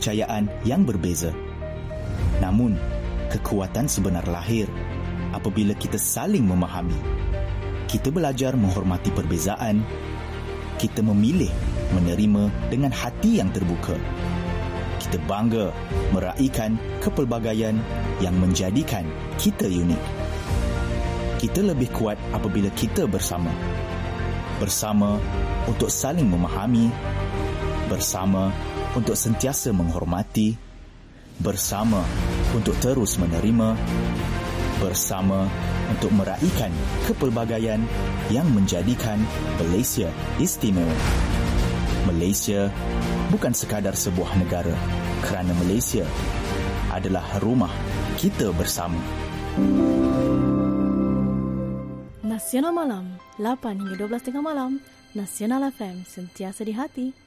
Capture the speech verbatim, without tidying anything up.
kepercayaan yang berbeza. Namun, kekuatan sebenar lahir apabila kita saling memahami. Kita belajar menghormati perbezaan. Kita memilih menerima dengan hati yang terbuka. Kita bangga meraihkan kepelbagaian yang menjadikan kita unik. Kita lebih kuat apabila kita bersama. Bersama untuk saling memahami. Bersama untuk sentiasa menghormati. Bersama untuk terus menerima. Bersama untuk meraihkan kepelbagaian yang menjadikan Malaysia istimewa. Malaysia bukan sekadar sebuah negara, kerana Malaysia adalah rumah kita bersama. Nasional Malam, lapan hingga dua belas tengah malam. Nasional F M, sentiasa di hati.